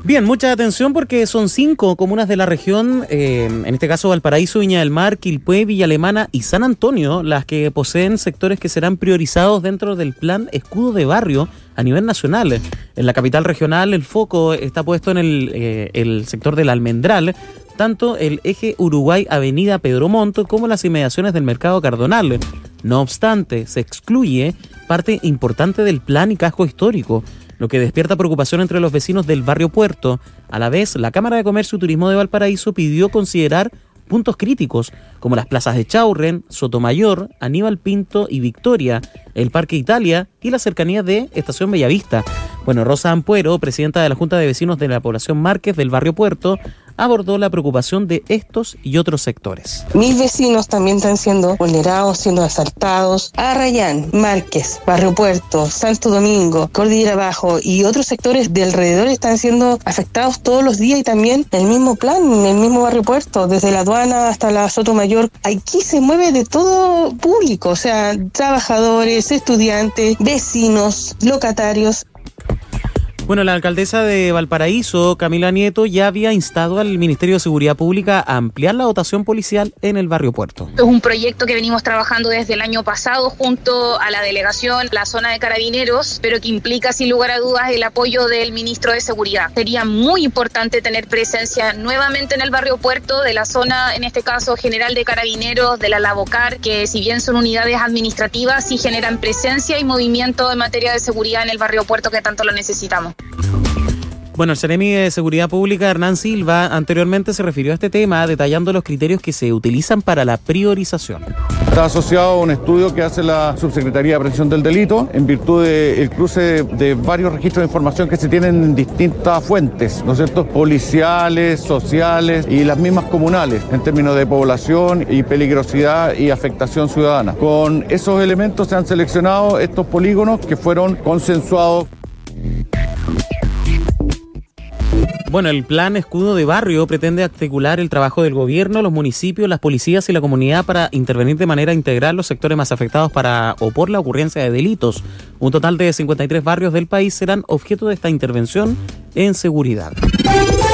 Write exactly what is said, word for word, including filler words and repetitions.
Bien, mucha atención porque son cinco comunas de la región, eh, en este caso Valparaíso, Viña del Mar, Quilpué, Villa Alemana y San Antonio, las que poseen sectores que serán priorizados dentro del plan Escudo de Barrio a nivel nacional. En la capital regional el foco está puesto en el, eh, el sector del Almendral, tanto el eje Uruguay-Avenida Pedro Montt como las inmediaciones del Mercado Cardonal. No obstante, se excluye parte importante del plan y casco histórico, lo que despierta preocupación entre los vecinos del barrio Puerto. A la vez, la Cámara de Comercio y Turismo de Valparaíso pidió considerar puntos críticos como las plazas de Chaurren, Sotomayor, Aníbal Pinto y Victoria, el Parque Italia y la cercanía de Estación Bellavista. Bueno, Rosa Ampuero, presidenta de la Junta de Vecinos de la población Márquez del barrio Puerto, abordó la preocupación de estos y otros sectores. Mis vecinos también están siendo vulnerados, siendo asaltados. Arrayán, Márquez, Barrio Puerto, Santo Domingo, Cordillera Bajo y otros sectores de alrededor están siendo afectados todos los días, y también el mismo plan, en el mismo Barrio Puerto, desde la aduana hasta la Sotomayor. Aquí se mueve de todo público, o sea, trabajadores, estudiantes, vecinos, locatarios. Bueno, la alcaldesa de Valparaíso, Camila Nieto, ya había instado al Ministerio de Seguridad Pública a ampliar la dotación policial en el barrio Puerto. Es un proyecto que venimos trabajando desde el año pasado junto a la delegación, la zona de Carabineros, pero que implica sin lugar a dudas el apoyo del ministro de Seguridad. Sería muy importante tener presencia nuevamente en el barrio Puerto de la zona, en este caso general de Carabineros, de la Lavocar, que si bien son unidades administrativas, sí generan presencia y movimiento en materia de seguridad en el barrio Puerto que tanto lo necesitamos. Bueno, el Seremi de Seguridad Pública, Hernán Silva, anteriormente se refirió a este tema detallando los criterios que se utilizan para la priorización. Está asociado a un estudio que hace la Subsecretaría de Prevención del Delito en virtud del cruce de, de varios registros de información que se tienen en distintas fuentes, ¿no es cierto?, policiales, sociales y las mismas comunales en términos de población y peligrosidad y afectación ciudadana. Con esos elementos se han seleccionado estos polígonos que fueron consensuados. Bueno, el plan Escudo de Barrio pretende articular el trabajo del gobierno, los municipios, las policías y la comunidad para intervenir de manera integral los sectores más afectados para o por la ocurrencia de delitos. Un total de cincuenta y tres barrios del país serán objeto de esta intervención en seguridad.